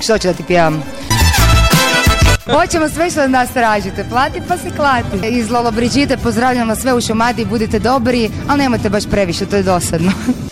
Što ću da ti pjevam? Hoćemo sve što od nas tražite, plati pa se klati. Iz Lolo Brigitte pozdravljam vas sve u Šumadiji, budite dobri, ali nemojte baš previše, to je dosadno.